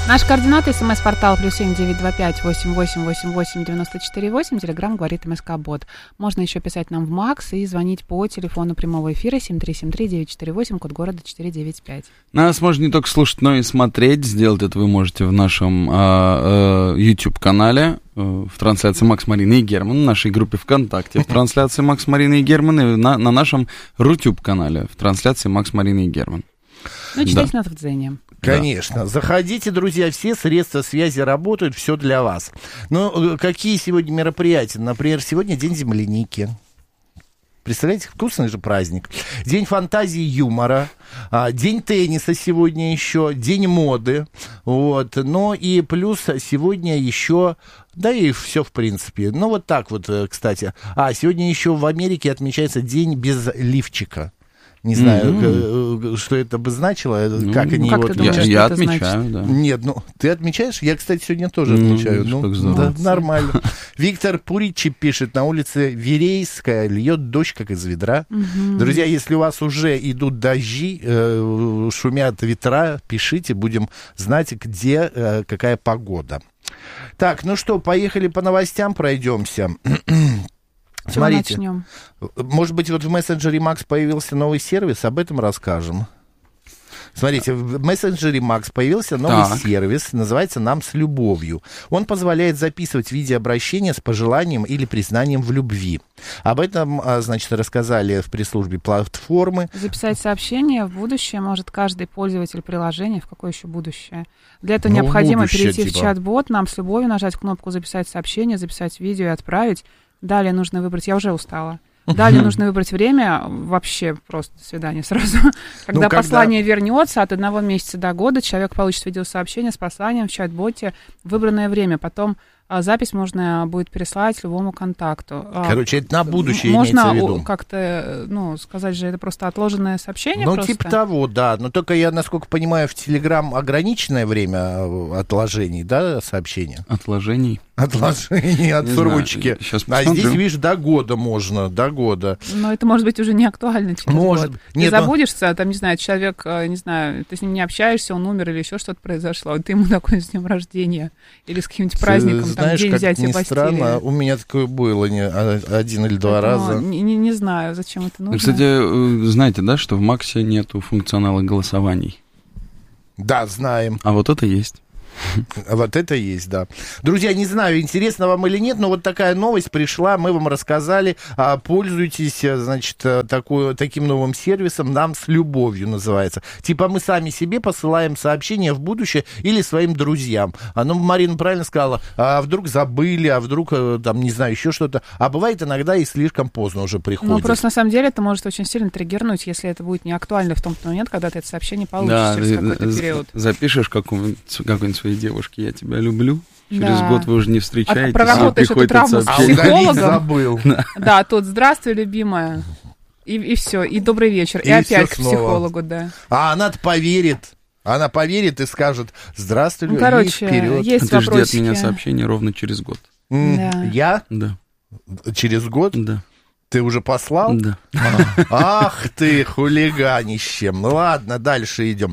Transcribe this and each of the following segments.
Наши координаты: смс-портал +7 925 88 88 94 8, телеграм говорит МСК-бот. Можно еще писать нам в МАКС и звонить по телефону прямого эфира 7373-948, код города 495. Нас можно не только слушать, но и смотреть. Сделать это вы можете в нашем YouTube-канале, в трансляции Макс, Марина и Герман, в нашей группе ВКонтакте, в трансляции Макс, Марина и Герман, и на нашем Рутюб-канале, в трансляции Макс, Марина и Герман. Ну, читайте нас в Дзене. Конечно. Да. Заходите, друзья, все средства связи работают, все для вас. Ну, какие сегодня мероприятия? Например, сегодня день земляники. Представляете, вкусный же праздник. День фантазии и юмора. День тенниса сегодня еще. День моды. Вот. Ну и плюс сегодня еще... Да и все, в принципе. Ну, вот так вот, кстати. Сегодня еще в Америке отмечается день без лифчика. Не знаю, что это бы значило, как они его отмечают. Я отмечаю, да. Нет, ты отмечаешь? Я, кстати, сегодня тоже отмечаю. Да, нормально. Виктор Пуричи пишет: на улице Верейская льет дождь, как из ведра. Друзья, если у вас уже идут дожди, шумят ветра, пишите, будем знать, где какая погода. Так, ну что, поехали по новостям, пройдемся. Смотрите, начнем? Может быть, вот в мессенджере Макс появился новый сервис, об этом расскажем. Смотрите, в мессенджере Макс появился новый сервис, называется «Нам с любовью». Он позволяет записывать видеообращения с пожеланием или признанием в любви. Об этом, значит, рассказали в пресс-службе платформы. Записать сообщение в будущее может каждый пользователь приложения. В какое еще будущее? Для этого необходимо перейти в чат-бот «Нам с любовью», нажать кнопку «Записать сообщение», записать видео и отправить. Далее нужно выбрать... Я уже устала. Далее нужно выбрать время, вообще просто до свидания сразу. Когда послание вернется, от 1 месяца до года человек получит видеосообщение с посланием в чат-боте в выбранное время. Потом запись можно будет переслать любому контакту. Короче, это на будущее имеется в виду. Можно как-то, сказать же, это просто отложенное сообщение. Ну, типа того, да. Но только я, насколько понимаю, в Телеграм ограниченное время отложений, да, сообщения? Отложений, отсрочки. А здесь, видишь, до года можно, до года. Но это, может быть, уже не актуально через год. Ты забудешься, там, не знаю, человек, не знаю, ты с ним не общаешься, он умер или еще что-то произошло, ты ему такой с днем рождения или с каким-нибудь праздником. Знаешь, как ни странно, у меня такое было один или два раза. Не знаю, зачем это нужно. Кстати, знаете, да, что в Максе нету функционала голосований? Да, знаем. А вот это есть. Вот это есть, да. Друзья, не знаю, интересно вам или нет, но вот такая новость пришла, мы вам рассказали. Пользуйтесь, значит, таким новым сервисом «Нам с любовью» называется. Типа мы сами себе посылаем сообщения в будущее или своим друзьям. Марина правильно сказала, вдруг забыли, а вдруг, там, не знаю, еще что-то. А бывает иногда и слишком поздно уже приходит. Ну, просто на самом деле это может очень сильно триггернуть, если это будет не актуально в том момент, когда ты это сообщение получишь через какой-то период. Запишешь какой-нибудь своей девушке: я тебя люблю. Через год вы уже не встречаетесь. Проработаешь эту травму с психологом. Забыл. Да, тут «здравствуй, любимая». И все, и добрый вечер. И опять к психологу, да. А она-то поверит. Она поверит и скажет: здравствуй, любимая. Короче, есть вопросики. Ты жди от меня сообщение ровно через год. Я? Да. Через год? Да. Ты уже послал? Да. Ах ты, хулиганище. Ну ладно, дальше идем.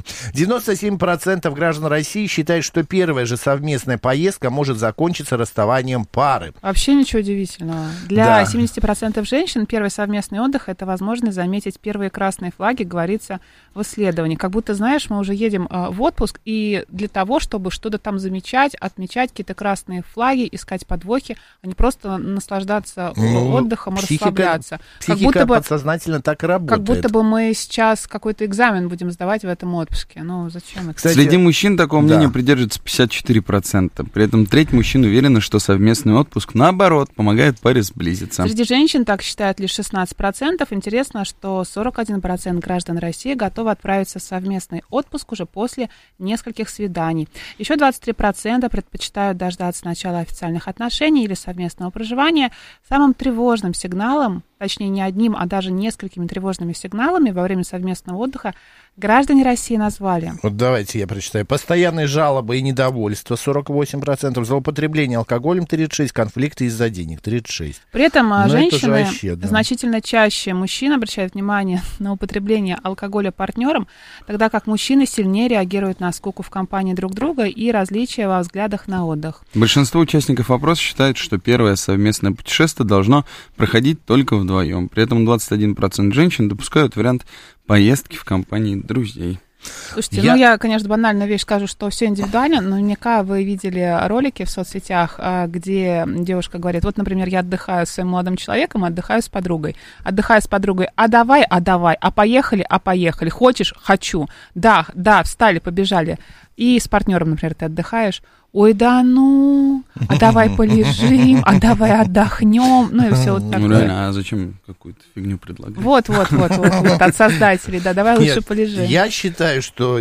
97% граждан России считают, что первая же совместная поездка может закончиться расставанием пары. Вообще ничего удивительного. Для 70% женщин первый совместный отдых — это возможность заметить первые красные флаги, говорится в исследовании. Как будто, знаешь, мы уже едем в отпуск, и для того, чтобы что-то там замечать, отмечать какие-то красные флаги, искать подвохи, а не просто наслаждаться отдыхом, расслабляться. Психика подсознательно так и работает. Как будто бы мы сейчас какой-то экзамен будем сдавать в этом отпуске. Ну, зачем это? Кстати, среди мужчин такого мнения придерживаются 54%. При этом треть мужчин уверены, что совместный отпуск, наоборот, помогает паре сблизиться. Среди женщин так считают лишь 16%. Интересно, что 41% граждан России готовы отправиться в совместный отпуск уже после нескольких свиданий. Еще 23% предпочитают дождаться начала официальных отношений или совместного проживания. Самым тревожным сигналом точнее не одним, а даже несколькими тревожными сигналами во время совместного отдыха граждане России назвали. Вот давайте я прочитаю. Постоянные жалобы и недовольство 48%, злоупотребление алкоголем 36%, конфликты из-за денег 36%. При этом женщины значительно чаще мужчин обращают внимание на употребление алкоголя партнером, тогда как мужчины сильнее реагируют на скуку в компании друг друга и различия во взглядах на отдых. Большинство участников опроса считают, что первое совместное путешествие должно проходить только вдвоем. При этом 21% женщин допускают вариант поездки в компании друзей. Слушайте, я, конечно, банальную вещь скажу, что все индивидуально, но наверняка вы видели ролики в соцсетях, где девушка говорит, вот, например, я отдыхаю с своим молодым человеком, отдыхаю с подругой, а давай, а поехали, хочешь, хочу, да, встали, побежали, и с партнером, например, ты отдыхаешь, ой, да ну, а давай полежим, а давай отдохнем, ну и все вот такое. Ну реально, а зачем какую-то фигню предлагать? Вот, от создателей, да, давай лучше полежим. Я считаю, что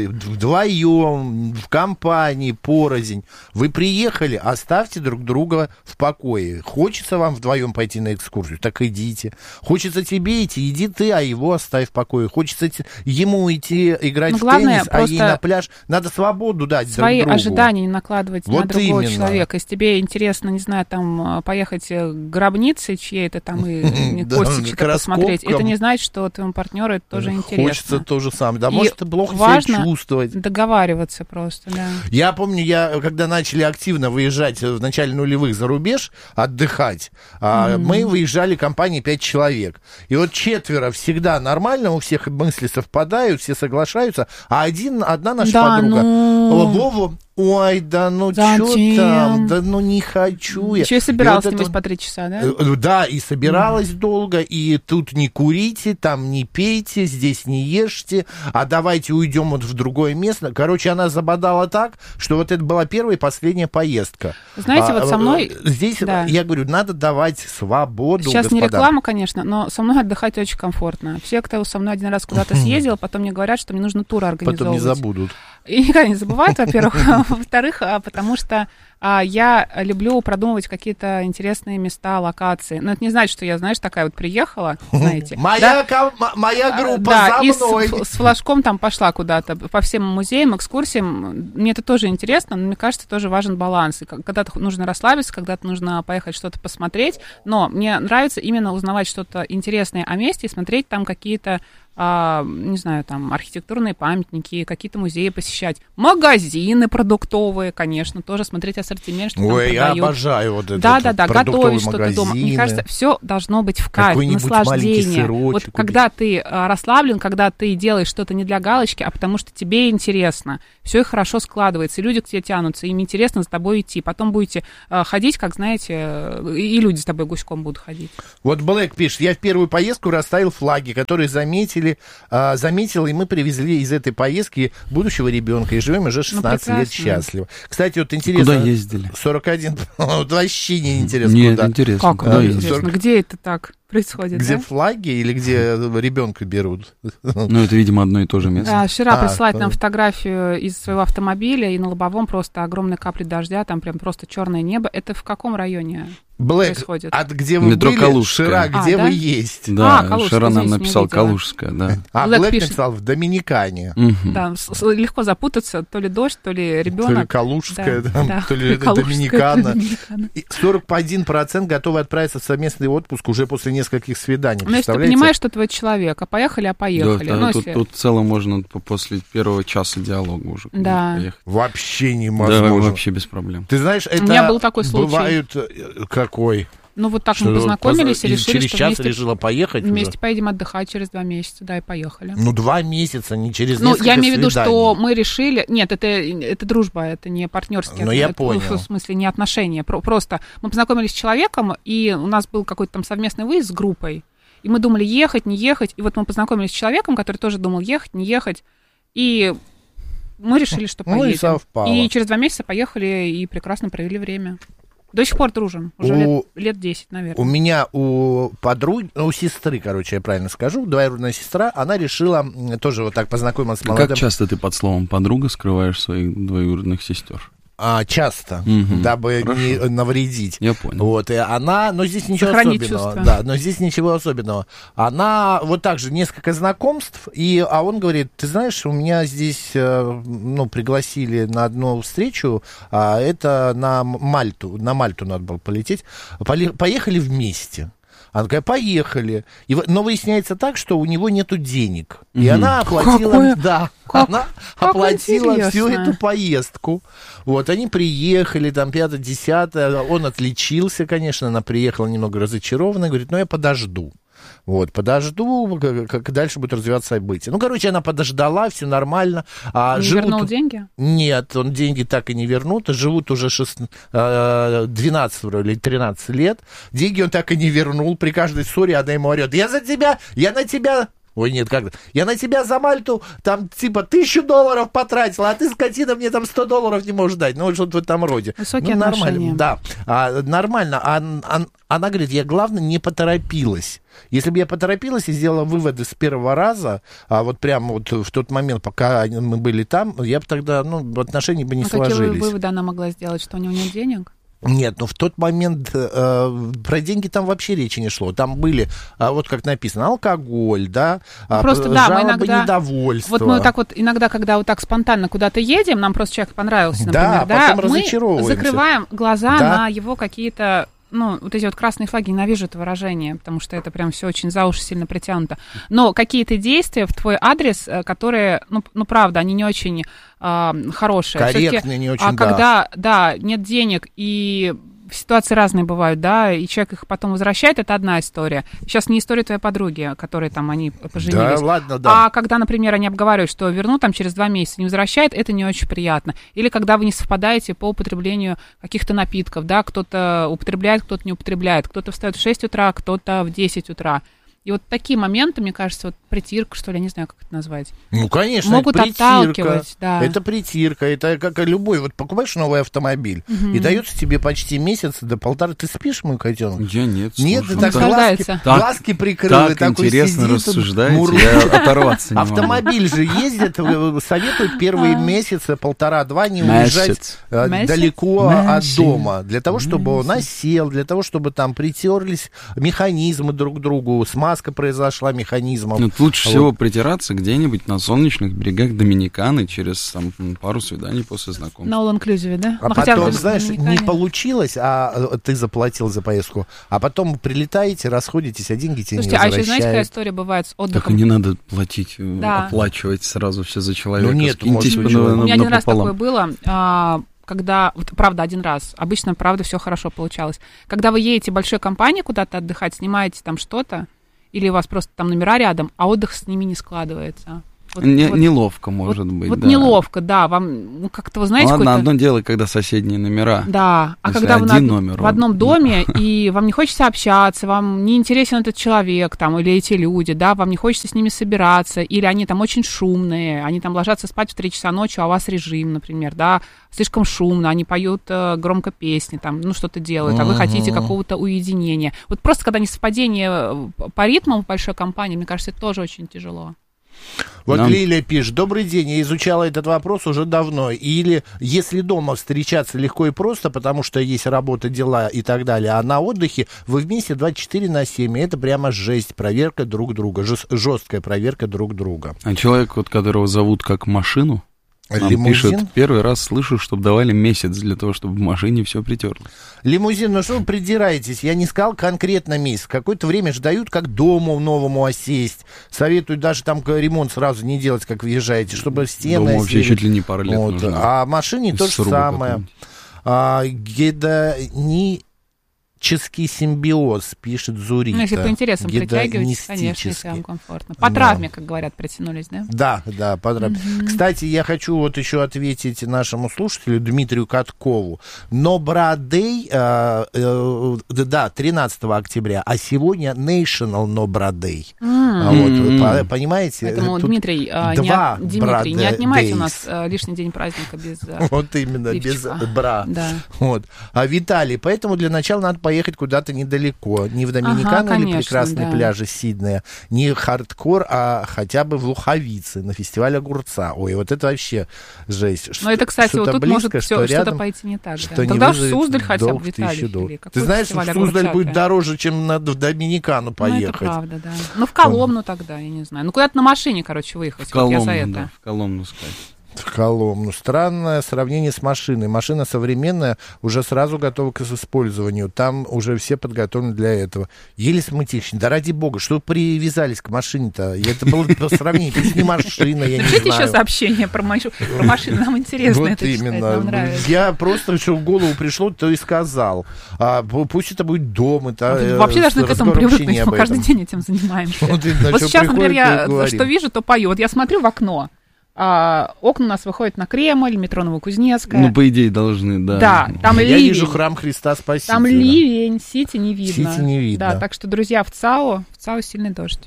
вдвоем, в компании, порознь, вы приехали, оставьте друг друга в покое. Хочется вам вдвоем пойти на экскурсию, так идите. Хочется тебе идти, иди ты, а его оставь в покое. Хочется ему идти играть в теннис, а ей на пляж. Надо свободу дать друг другу. Свои ожидания не накладывать вот на другого именно. человека. Если тебе интересно, не знаю, там, поехать к гробнице чьей-то там и кости что-то посмотреть, это не значит, что твоему партнеру это тоже интересно. Хочется то же самое. Да, может, ты плохо себя чувствовать. Договариваться просто, да. Я помню, когда начали активно выезжать в начале нулевых за рубеж, отдыхать, мы выезжали компанией 5 человек. И вот 4 всегда нормально, у всех мысли совпадают, все соглашаются, а одна наша подруга, Вову, ой, да ну что там, да ну не хочу я. Еще и собиралась с ним по 3 часа, да? Да, и собиралась долго, и тут не курите, там не пейте, здесь не ешьте, а давайте уйдем вот в другое место. Короче, она забодала так, что вот это была первая и последняя поездка. Знаете, вот со мной... Здесь, я говорю, надо давать свободу сейчас господам. Не реклама, конечно, но со мной отдыхать очень комфортно. Все, кто со мной один раз куда-то съездил, потом мне говорят, что мне нужно тур организовывать. Потом не забудут. И никогда не забывают, во-первых. Во-вторых, потому что я люблю продумывать какие-то интересные места, локации. Но это не значит, что я, знаешь, такая вот приехала, знаете. Моя группа за мной. И с флажком там пошла куда-то по всем музеям, экскурсиям. Мне это тоже интересно, но мне кажется, тоже важен баланс. И когда-то нужно расслабиться, когда-то нужно поехать что-то посмотреть. Но мне нравится именно узнавать что-то интересное о месте и смотреть там какие-то не знаю, там, архитектурные памятники, какие-то музеи посещать, магазины продуктовые, конечно, тоже смотреть ассортимент, что там продают. Я обожаю вот это. Да, готовить что-то дома. Мне кажется, все должно быть в кайф, наслаждение. Вот когда ты расслаблен, когда ты делаешь что-то не для галочки, а потому что тебе интересно, все и хорошо складывается, и люди к тебе тянутся, им интересно за тобой идти. Потом будете ходить, как, знаете, и люди с тобой гуськом будут ходить. Вот Блэк пишет, я в первую поездку расставил флаги, которые заметил, и мы привезли из этой поездки будущего ребенка, и живем уже 16 лет счастливо. Кстати, вот интересно... Куда ездили? 41, вот вообще не интересно. Нет, куда. интересно. Как это интересно? Где это так происходит? Где да? флаги или где ребенка берут? Ну, это, видимо, одно и то же место. Да, вчера присылает нам фотографию из своего автомобиля, и на лобовом просто огромные капли дождя, там прям просто черное небо. Это в каком районе? Блэк, где вы метро были, Калужская. Шира, где вы есть? Да, Шира нам написал Калужская, да. А Блэк написал в Доминикане. Да, легко запутаться, то ли дождь, то ли ребенок. То ли Калужская, то ли Доминикана. 41% готовы отправиться в совместный отпуск уже после нескольких свиданий. Ну, если ты понимаешь, что твой человек, а поехали. Да, тут в целом можно после первого часа диалога уже поехать. Вообще невозможно. Да, вообще без проблем. Ты знаешь, это у меня был такой случай. Бывают... Какой? Ну, вот так мы познакомились и решили, через что час решила поехать вместе уже? Поедем отдыхать через 2 месяца, да, и поехали. Ну, 2 месяца, не через несколько свиданий. Ну, я имею в виду, что мы решили... Нет, это дружба, это не партнерские. Ну, я понял. В смысле, не отношения. Просто мы познакомились с человеком, и у нас был какой-то там совместный выезд с группой. И мы думали, ехать, не ехать. И вот мы познакомились с человеком, который тоже думал, ехать, не ехать. И мы решили, что поедем. Ну, и совпало. И через 2 месяца поехали и прекрасно провели время. До сих пор дружим. Уже лет 10, наверное. У меня у подруги, у сестры, короче, я правильно скажу, двоюродная сестра, она решила тоже вот так познакомиться с молодым... Как часто ты под словом «подруга» скрываешь своих двоюродных сестер? Часто, дабы не навредить. Я понял. Вот, и она, но здесь ничего особенного. Да, но здесь ничего особенного. Она вот так же несколько знакомств, а он говорит, ты знаешь, у меня здесь, пригласили на одну встречу, это на Мальту надо было полететь. Поехали вместе. Она такая, поехали. Но выясняется так, что у него нету денег. И она оплатила, она оплатила всю эту поездку. Вот, они приехали, там, 5-10, он отличился, конечно, она приехала немного разочарованная, говорит, я подожду. Вот, подожду, как дальше будет развиваться события. Она подождала, все нормально. Не вернул деньги? Нет, он деньги так и не вернул. Живут уже 12 или 13 лет. Деньги он так и не вернул. При каждой ссоре она ему орет, я на тебя... Ой, нет, как я на тебя за Мальту там типа $1000 потратила, а ты, скотина, мне там $100 не можешь дать. Что-то в этом роде. Высокие отношения. Нормально, да. Нормально. Она говорит, я, главное, не поторопилась. Если бы я поторопилась и сделала выводы с первого раза, прямо в тот момент, пока мы были там, я бы тогда, отношения бы не сложились. Какие выводы она могла сделать, что у него нет денег? Нет, в тот момент про деньги там вообще речи не шло. Там были, как написано, алкоголь, да, просто, жалобы, недовольство. Мы иногда, когда так спонтанно куда-то едем, нам просто человек понравился, например, потом мы закрываем глаза на его какие-то... эти красные флаги, ненавижу это выражение, потому что это прям все очень за уши сильно притянуто. Но какие-то действия в твой адрес, которые, правда, они не очень хорошие. Корректные, не очень, когда, нет денег, и ситуации разные бывают, да, и человек их потом возвращает, это одна история. Сейчас не история твоей подруги, которой там они поженились. Да, ладно, да. А когда, например, они обговаривают, что верну там через 2 месяца, не возвращает, это не очень приятно. Или когда вы не совпадаете по употреблению каких-то напитков, да, кто-то употребляет, кто-то не употребляет, кто-то встает в 6 утра, кто-то в 10 утра. И такие моменты, мне кажется, притирка, что ли, я не знаю, как это назвать. Конечно, могут это отталкивать, да. Это притирка, это как любой. Покупаешь новый автомобиль, и дается тебе почти месяц до 1,5. Ты спишь, мой котенок? Я нет. Нет, ты так глазки прикрыл. Так интересно рассуждаете, я оторваться не могу. Автомобиль же ездит, советуют первые месяца, 1,5-2 не уезжать далеко от дома. Для того, чтобы он осел, для того, чтобы там притерлись механизмы друг к другу, смазка произошла механизмом. Лучше всего притираться где-нибудь на солнечных берегах Доминиканы через пару свиданий после знакомства. На all-inclusive, да? Потом, знаешь, не получилось, а ты заплатил за поездку, а потом прилетаете, расходитесь, а деньги тебе не возвращают. А еще, знаете, какая история бывает с отдыхом? Так и не надо платить, оплачивать сразу все за человека. Нет, у меня один раз такое было, когда, правда, один раз, обычно, правда, все хорошо получалось. Когда вы едете в большой компании куда-то отдыхать, снимаете там что-то, или у вас просто там номера рядом, а отдых с ними не складывается. Неловко, может быть. Неловко, да. Вам как-то, вы знаете... Ладно, одно дело, когда соседние номера. Да, а когда вы в одном доме, и вам не хочется общаться, вам не интересен этот человек там, или эти люди, да, вам не хочется с ними собираться, или они там очень шумные, они там ложатся спать в 3 часа ночи, а у вас режим, например, да, слишком шумно, они поют громко песни, там, что-то делают, а вы хотите какого-то уединения. Просто когда несовпадение по ритмам в большой компании, мне кажется, это тоже очень тяжело. Лилия пишет, добрый день, я изучала этот вопрос уже давно. Или если дома встречаться легко и просто, потому что есть работа, дела и так далее, а на отдыхе вы вместе 24/7, и это прямо жесть, проверка друг друга, жесткая проверка друг друга. А человек, которого зовут как машину, Лимузин? Пишет, первый раз слышу, чтобы давали месяц для того, чтобы в машине все притерлось. Лимузин, что вы придираетесь? Я не сказал конкретно месяц. Какое-то время же дают, как дому новому осесть. Советуют даже там ремонт сразу не делать, как въезжаете, чтобы стены... Дому вообще чуть ли не пару лет нужно. А машине то же самое. Гедонический симбиоз, пишет Зурита. Если по интересам притягиваетесь, конечно, если вам комфортно. По травме, как говорят, притянулись, да? Да, по травме. Кстати, я хочу еще ответить нашему слушателю Дмитрию Каткову. No-Bra-Day, 13 октября, а сегодня National No-Bra-Day. Понимаете? Поэтому, Дмитрий, не отнимайте у нас лишний день праздника без вот именно, без бра. А Виталий, поэтому для начала надо поехать поехать куда-то недалеко. Не в Доминикану или прекрасные пляжи Сиднея, не хардкор, а хотя бы в Луховице на фестиваль огурца. Ой, вот это вообще жесть. Но это, кстати, вот тут близко, может что-то пойти не так. Да. Тогда уж Суздаль хотя бы, Виталий. Ты знаешь, что Суздаль будет дороже, чем в Доминикану поехать. Это правда, да. Ну, в Коломну тогда, я не знаю. Ну, куда-то на машине, короче, выехать. В Коломну, да, в Коломну сказать. В Коломну. Странное сравнение с машиной. Машина современная, уже сразу готова к использованию. Там уже все подготовлены для этого. Еле смытищно. Да ради бога, что вы привязались к машине-то? Это было по сравнению. Это не машина, я не знаю. Пишите еще сообщение про машину. Нам интересно это читать, нам нравится. Я просто, что в голову пришло, то и сказал. Пусть это будет дом. Вообще должны к этому привыкнуть. Мы каждый день этим занимаемся. Вот сейчас, например, я что вижу, то пою. Вот я смотрю в окно. Окна у нас выходят на Кремль, метро Новокузнецкая. Ну, по идее, должны, да. Да, там ливень. Я вижу храм Христа Спасителя. Там ливень, Сити не видно. Сити не видно. Да, так что, друзья, в ЦАО сильный дождь.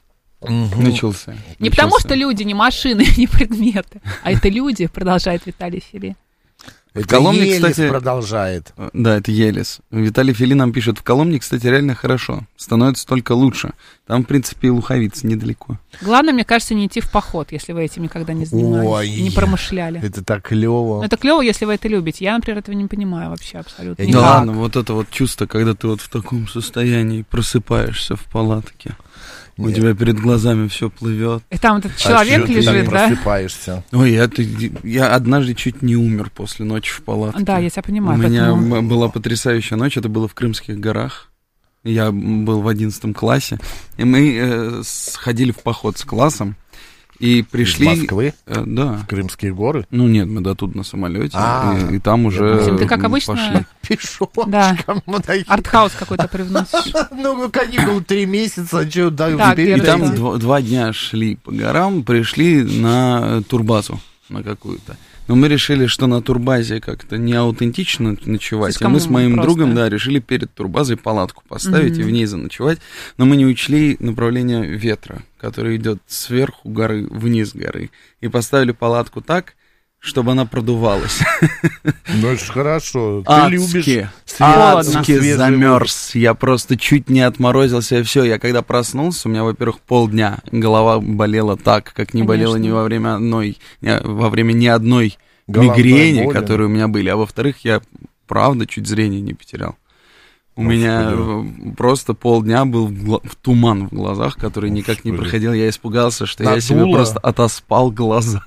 Начался. Не потому, что люди не машины, не предметы, а это люди, продолжает Виталий Фили. Это Коломне, Елис, кстати, продолжает. Да, это Елис. Виталий Фили нам пишет, в Коломне, кстати, реально хорошо. Становится только лучше. Там, в принципе, и Луховица недалеко. Главное, мне кажется, не идти в поход, если вы этим никогда не занимались. И не промышляли. Это так клево. Это клево, если вы это любите. Я, например, этого не понимаю вообще абсолютно. Да ладно, вот это вот чувство, когда ты вот в таком состоянии просыпаешься в палатке. У тебя перед глазами все плывет. И там этот человек лежит, да? Просыпаешься. Ой, я однажды чуть не умер после ночи в палатке. Да, я тебя понимаю. У меня была потрясающая ночь, это было в Крымских горах. Я был в 11 классе, и мы сходили в поход с классом. И пришли... Из Москвы? Да. В Крымские горы? Ну нет, мы до тут на самолете, и там уже ты, как обычно, пошли. Пешочком. Да. Артхаус какой-то привносишь. Ну, каникулы 3 месяца, а что, да, и там 2 дня шли по горам, пришли на турбазу на какую-то. Но мы решили, что на турбазе как-то не аутентично ночевать. И мы с моим другом, да, решили перед турбазой палатку поставить и в ней заночевать. Но мы не учли направление ветра, который идет сверху горы вниз горы. И поставили палатку так, чтобы она продувалась. Ну, это же хорошо. Ты любишь адски замерз. Я просто чуть не отморозился, и все. Я когда проснулся, у меня, во-первых, полдня голова болела так, как не болела ни во время ни одной мигрени, которые у меня были. А во-вторых, я, правда, чуть зрение не потерял. У меня просто полдня был в туман в глазах, который никак не проходил. Я испугался, что я себе просто отоспал глаза.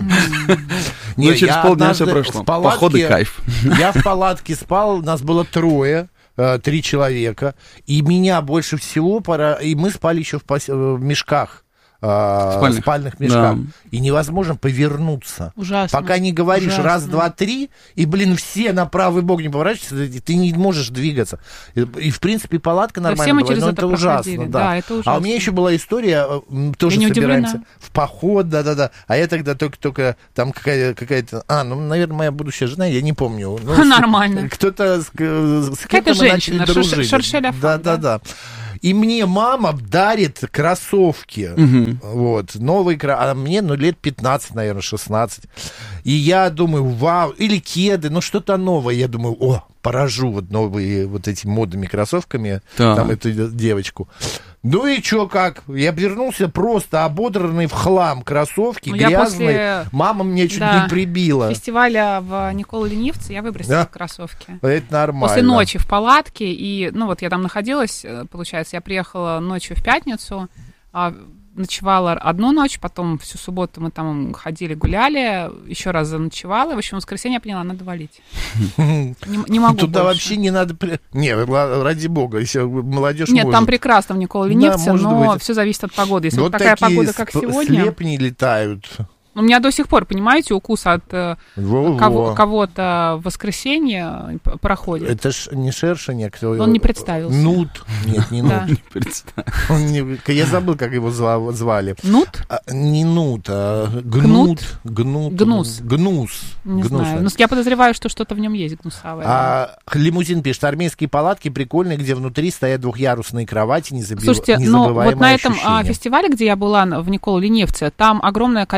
Но через полдня все прошло. Походы кайф. Я в палатке спал, нас было 3 человека. И меня больше всего и мы спали еще в мешках. Спальных мешках. Да. И невозможно повернуться. Ужасно. Пока не говоришь ужасно. 1, 2, 3, и, все на правый бок не поворачиваются, ты не можешь двигаться. И в принципе, палатка нормально была, но это ужасно. Да, это ужасно. А у меня еще была история, тоже собираемся в поход, да-да-да. А я тогда только там какая-то... наверное, моя будущая жена, я не помню. Нормально. Кто-то с кем-то мы начали дружить. Да-да-да. И мне мама дарит кроссовки. Вот, новые кроссовки. А мне, лет 15, наверное, 16. И я думаю, вау, или кеды, что-то новое. Я думаю, поражу вот новые вот этими модными кроссовками, там эту девочку. Ну и чё, как? Я вернулся просто ободранный в хлам кроссовки, грязные. Мама мне чуть не прибила. Фестиваля в Николы Ленивце я выбросила кроссовки. Это нормально. После ночи в палатке, и, я там находилась, получается, я приехала ночью в пятницу, ночевала одну ночь, потом всю субботу мы там ходили, гуляли, еще раз заночевала, в общем, в воскресенье я поняла, надо валить. Не могу туда вообще не надо... Не, ради бога, если молодежь Нет, там прекрасно в Николе Ленивце, но все зависит от погоды. Если такая погода, как сегодня... слепни летают. У меня до сих пор, понимаете, укус от кого-то в воскресенье проходит. Это ж не шершень, а кто его... Он не представился. Нут. Нет, не Нут. Не представился. Я забыл, как его звали. Нут? Не Нут, а Гнут. Гнус. Не знаю. Но я подозреваю, что что-то в нем есть гнусавое. Лимузин пишет, армейские палатки прикольные, где внутри стоят двухъярусные кровати, Слушайте, незабываемое вот на этом ощущение. фестивале, где я была в Николе Ленивце, там огромное количество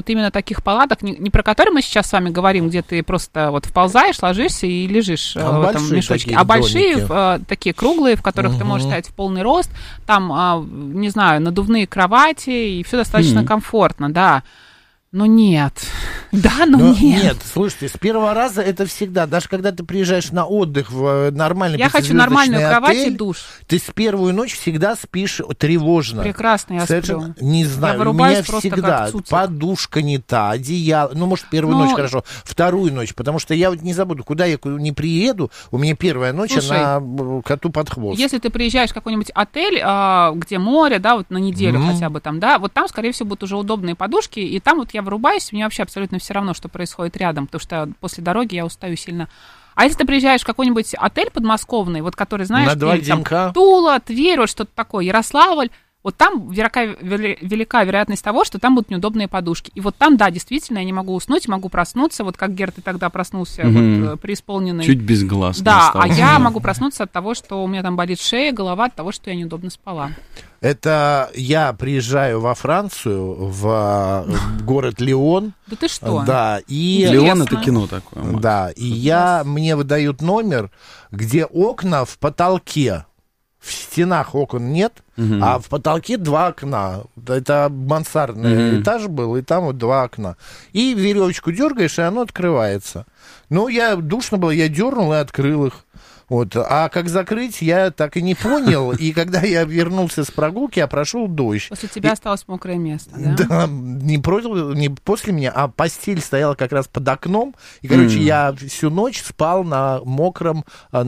вот именно таких палаток, не про которые мы сейчас с вами говорим, где ты просто вот вползаешь, ложишься и лежишь в этом мешочке, а большие такие круглые, в которых ты можешь стоять в полный рост, там, не знаю, надувные кровати, и все достаточно комфортно, да. Но нет. Да, но нет. Нет, слушайте, с первого раза это всегда, даже когда ты приезжаешь на отдых в нормальный Я хочу нормальную кровать и душ. Ты с первую ночь всегда спишь тревожно. Прекрасно, я сплю. Не знаю, у меня всегда подушка не та, одеяло. Ну, может, первую ночь хорошо, вторую ночь, потому что я вот не забуду, куда я не приеду, у меня первая ночь, она коту под хвост. Если ты приезжаешь в какой-нибудь отель, где море, да, вот на неделю хотя бы там, да, вот там, скорее всего, будут уже удобные подушки, и там вот я вырубаюсь, мне вообще абсолютно все равно, что происходит рядом, потому что после дороги я устаю сильно. А если ты приезжаешь в какой-нибудь отель подмосковный, вот который, знаешь, там, Тула, Тверь, вот что-то такое, Ярославль, вот там велика вероятность того, что там будут неудобные подушки. И вот там, да, действительно, я не могу уснуть, могу проснуться, вот как Гер, ты тогда проснулся вот, преисполненный. Чуть безгласно. Да, а я могу проснуться от того, что у меня там болит шея, голова, от того, что я неудобно спала. Это я приезжаю во Францию, в город Лион. Да ты что? Да, и... Лион — это кино такое. Макс. Да, и мне выдают номер, где окна в потолке. В стенах окон нет, а в потолке 2 окна. Это мансардный этаж был, и там вот 2 окна. И веревочку дергаешь, и оно открывается. Ну, душно было, я дернул и открыл их. Вот. А как закрыть, я так и не понял. И когда я вернулся с прогулки, прошел дождь. После тебя осталось мокрое место, да? Да, не после меня, а постель стояла как раз под окном. И, короче, я всю ночь спал на мокром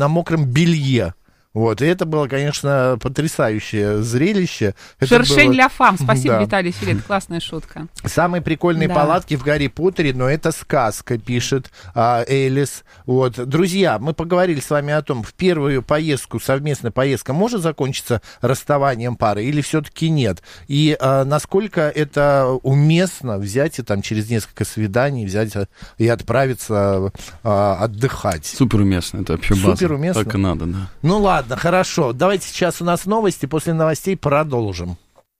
белье. Вот, и это было, конечно, потрясающее зрелище. Шершень ля фам. Спасибо, да. Виталий Филипп, классная шутка. Самые прикольные палатки в Гарри Поттере, но это сказка, пишет Элис. Вот. Друзья, мы поговорили с вами о том, в первую поездку, совместная поездка может закончиться расставанием пары или все-таки нет? И насколько это уместно взять и там через несколько свиданий взять и отправиться отдыхать? Суперуместно, это вообще база. Суперуместно. Так и надо, да. Ну ладно. Ладно, хорошо. Давайте сейчас у нас новости. После новостей продолжим.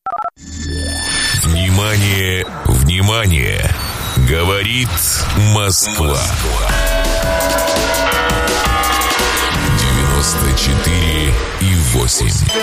Внимание, внимание! Говорит Москва. 94,8.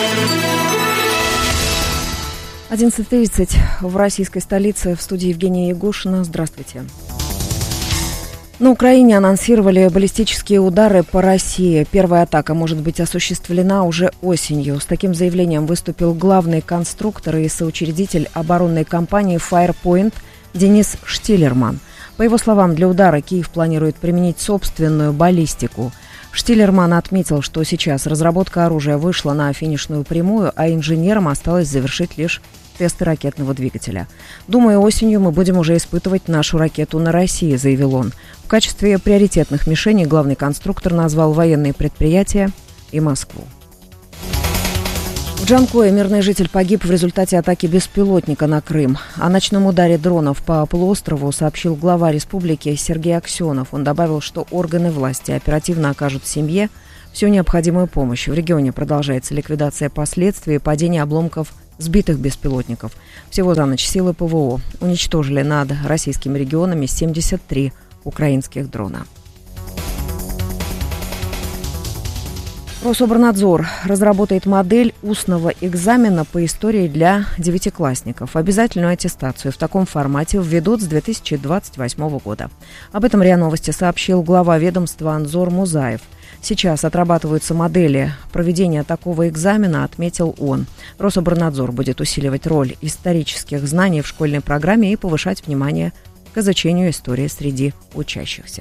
11:30 в российской столице. В студии Евгения Ягушина. Здравствуйте. На Украине анонсировали баллистические удары по России. Первая атака может быть осуществлена уже осенью. С таким заявлением выступил главный конструктор и соучредитель оборонной компании Firepoint Денис Штиллерман. По его словам, для удара Киев планирует применить собственную баллистику. Штиллерман отметил, что сейчас разработка оружия вышла на финишную прямую, а инженерам осталось завершить лишь тесты ракетного двигателя. «Думаю, осенью мы будем уже испытывать нашу ракету на России», — заявил он. В качестве приоритетных мишеней главный конструктор назвал военные предприятия и Москву. В Джанкое мирный житель погиб в результате атаки беспилотника на Крым. О ночном ударе дронов по полуострову сообщил глава республики Сергей Аксенов. Он добавил, что органы власти оперативно окажут семье всю необходимую помощь. В регионе продолжается ликвидация последствий падения обломков сбитых беспилотников. Всего за ночь силы ПВО уничтожили над российскими регионами 73 украинских дрона. Рособорнадзор разработает модель устного экзамена по истории для девятиклассников. Обязательную аттестацию в таком формате введут с 2028 года. Об этом РИА Новости сообщил глава ведомства Анзор Музаев. Сейчас отрабатываются модели проведения такого экзамена, отметил он. Рособорнадзор будет усиливать роль исторических знаний в школьной программе и повышать внимание к изучению истории среди учащихся.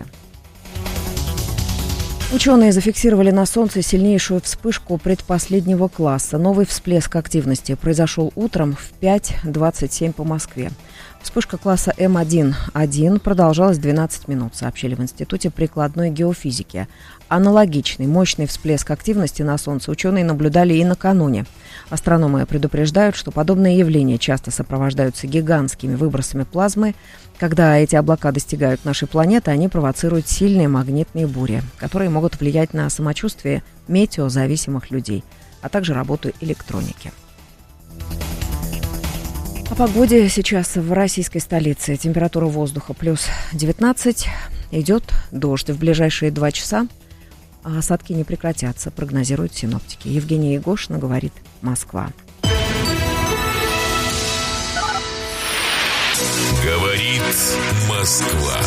Ученые зафиксировали на Солнце сильнейшую вспышку предпоследнего класса. Новый всплеск активности произошел утром в 5:27 по Москве. Вспышка класса М1.1 продолжалась 12 минут, сообщили в Институте прикладной геофизики. Аналогичный мощный всплеск активности на Солнце ученые наблюдали и накануне. Астрономы предупреждают, что подобные явления часто сопровождаются гигантскими выбросами плазмы. Когда эти облака достигают нашей планеты, они провоцируют сильные магнитные бури, которые могут влиять на самочувствие метеозависимых людей, а также работу электроники. О погоде сейчас в российской столице. Температура воздуха плюс 19. Идет дождь. В ближайшие 2 часа осадки не прекратятся, прогнозируют синоптики. Евгения Егошина, говорит Москва. Говорит Москва.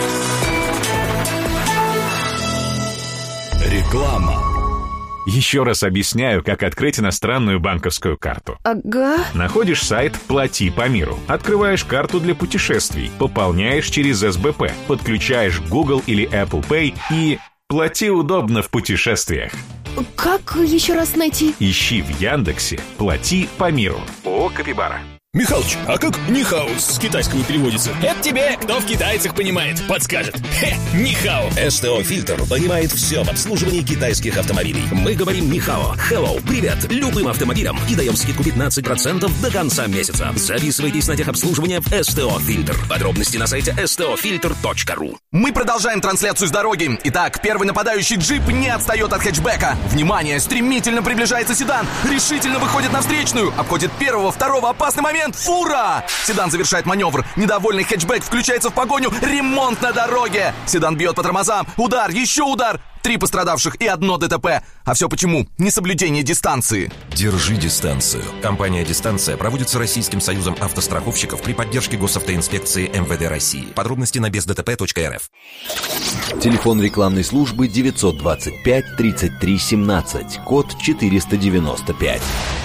Реклама. Еще раз объясняю, как открыть иностранную банковскую карту. Ага. Находишь сайт «Плати по миру». Открываешь карту для путешествий. Пополняешь через СБП. Подключаешь Google или Apple Pay и плати удобно в путешествиях. Как еще раз найти? Ищи в Яндексе «Плати по миру». ООО «Капибара». Михалыч, а как нихао с китайского переводится? Это тебе, кто в китайцах понимает, подскажет. Нихао. СТО «Фильтр» понимает все в обслуживании китайских автомобилей. Мы говорим нихао, hello, привет, любым автомобилям и даем скидку 15% до конца месяца. Записывайтесь на техобслуживание в СТО «Фильтр». Подробности на сайте stofilter.ru. Мы продолжаем трансляцию с дороги. Итак, первый нападающий джип не отстает от хэтчбека. Внимание, стремительно приближается седан. Решительно выходит на встречную. Обходит первого, второго, опасный момент. Фура! Седан завершает маневр. Недовольный хэтчбэк включается в погоню. Ремонт на дороге. Седан бьет по тормозам. Удар, еще удар. 3 пострадавших и 1 ДТП. А все почему? Несоблюдение дистанции. Держи дистанцию. Компания «Дистанция» проводится Российским союзом автостраховщиков при поддержке госавтоинспекции МВД России. Подробности на бездтп.рф. Телефон рекламной службы 925 33 17, код 495.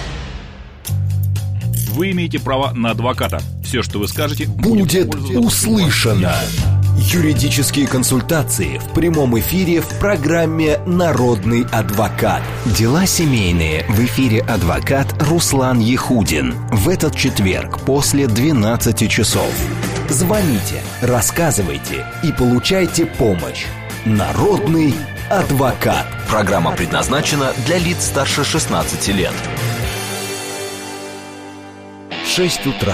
Вы имеете право на адвоката. Все, что вы скажете, будет услышано. Юридические консультации в прямом эфире в программе «Народный адвокат». Дела семейные. В эфире адвокат Руслан Ехудин. В этот четверг после 12 часов. Звоните, рассказывайте и получайте помощь. «Народный адвокат». Программа предназначена для лиц старше 16 лет. 6 утра.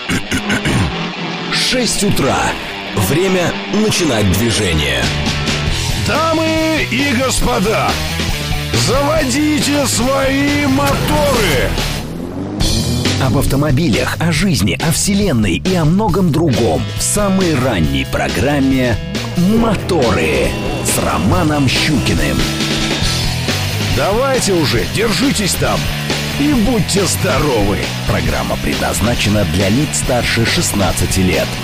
6 утра. Время начинать движение. Дамы и господа, заводите свои моторы. Об автомобилях, о жизни, о вселенной и о многом другом в самой ранней программе «Моторы» с Романом Щукиным. Давайте уже, держитесь там и будьте здоровы. Программа предназначена для лиц старше 16 лет.